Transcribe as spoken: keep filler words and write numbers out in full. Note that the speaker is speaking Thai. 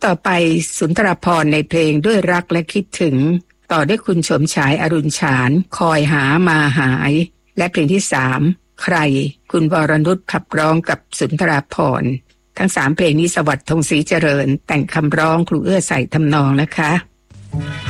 ต่อไปสุนทรภรณ์ในเพลงด้วยรักและคิดถึงต่อด้วยคุณชมฉายอรุณฉานคอยหามาหายและเพลงที่สามใครคุณวรนุชขับร้องกับสุนทรภรณ์ทั้งสามเพลงนี้สวัสดิ์ธงศรีเจริญแต่งคำร้องครูเอื้อใส่ทำนองนะคะ